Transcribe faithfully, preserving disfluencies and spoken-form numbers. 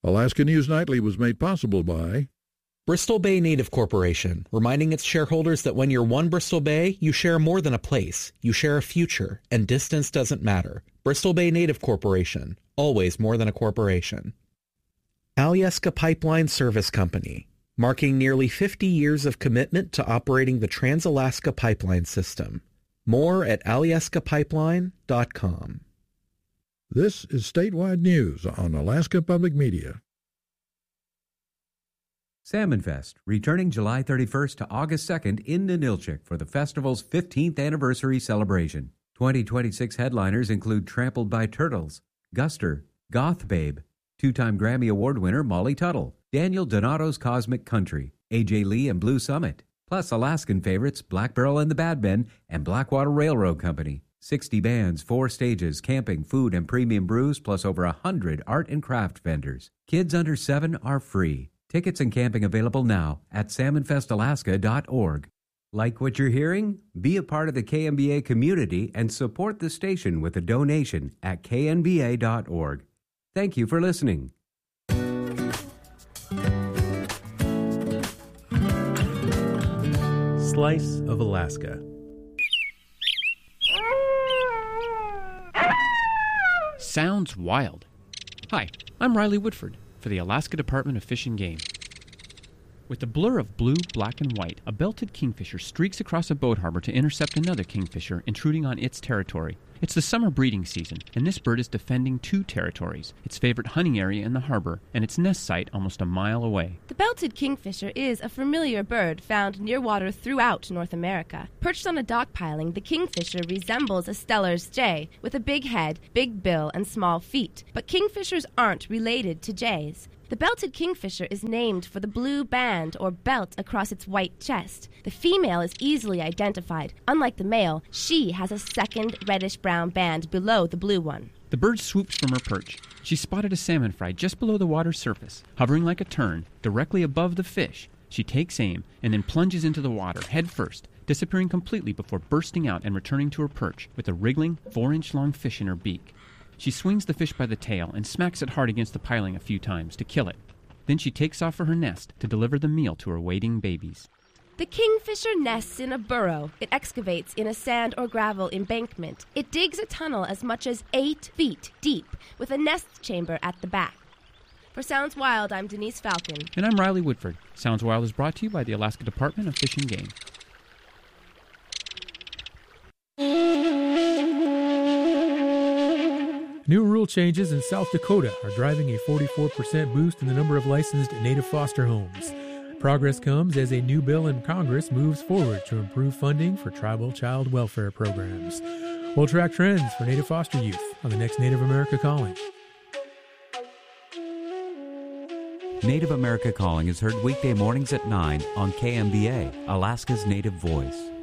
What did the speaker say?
Alaska News Nightly was made possible by Bristol Bay Native Corporation, reminding its shareholders that when you're one Bristol Bay, you share more than a place. You share a future, and distance doesn't matter. Bristol Bay Native Corporation, always more than a corporation. Alyeska Pipeline Service Company, marking nearly fifty years of commitment to operating the Trans-Alaska Pipeline System. More at alyeska pipeline dot com. This is statewide news on Alaska Public Media. Salmon Fest, returning July thirty-first to August second in Ninilchik for the festival's fifteenth anniversary celebration. twenty twenty-six headliners include Trampled by Turtles, Guster, Goth Babe, two-time Grammy Award winner Molly Tuttle, Daniel Donato's Cosmic Country, A J Lee and Blue Summit, plus Alaskan favorites Black Barrel and the Bad Men and Blackwater Railroad Company. sixty bands, four stages, camping, food, and premium brews, plus over one hundred art and craft vendors. Kids under seven are free. Tickets and camping available now at salmon fest alaska dot org. Like what you're hearing? Be a part of the K N B A community and support the station with a donation at k n b a dot org. Thank you for listening. Slice of Alaska. Sounds wild. Hi, I'm Riley Woodford for the Alaska Department of Fish and Game. With the blur of blue, black, and white, a belted kingfisher streaks across a boat harbor to intercept another kingfisher intruding on its territory. It's the summer breeding season, and this bird is defending two territories, its favorite hunting area in the harbor and its nest site almost a mile away. The belted kingfisher is a familiar bird found near water throughout North America. Perched on a dock piling, the kingfisher resembles a Steller's jay, with a big head, big bill, and small feet. But kingfishers aren't related to jays. The belted kingfisher is named for the blue band or belt across its white chest. The female is easily identified. Unlike the male, she has a second reddish-brown band below the blue one. The bird swoops from her perch. She spotted a salmon fry just below the water's surface. Hovering like a tern, directly above the fish, she takes aim and then plunges into the water, head first, disappearing completely before bursting out and returning to her perch with a wriggling, four-inch-long fish in her beak. She swings the fish by the tail and smacks it hard against the piling a few times to kill it. Then she takes off for her nest to deliver the meal to her waiting babies. The kingfisher nests in a burrow. It excavates in a sand or gravel embankment. It digs a tunnel as much as eight feet deep with a nest chamber at the back. For Sounds Wild, I'm Denise Falcon. And I'm Riley Woodford. Sounds Wild is brought to you by the Alaska Department of Fish and Game. New rule changes in South Dakota are driving a forty-four percent boost in the number of licensed native foster homes. Progress comes as a new bill in Congress moves forward to improve funding for tribal child welfare programs. We'll track trends for native foster youth on the next Native America Calling. Native America Calling is heard weekday mornings at nine on K M B A, Alaska's Native Voice.